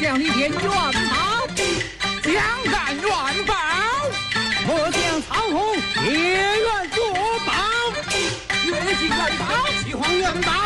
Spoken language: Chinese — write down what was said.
向你点元宝， 将干元宝， 我将曹洪也愿作保。 越级元宝，齐皇元宝。